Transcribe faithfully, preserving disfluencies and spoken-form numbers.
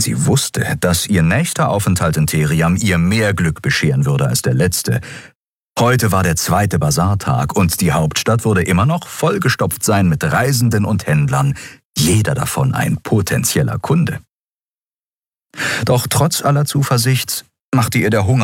sie wusste, dass ihr nächster Aufenthalt in Theriam ihr mehr Glück bescheren würde als der letzte. Heute war der zweite Basartag und die Hauptstadt würde immer noch vollgestopft sein mit Reisenden und Händlern, jeder davon ein potenzieller Kunde. Doch trotz aller Zuversicht machte ihr der Hunger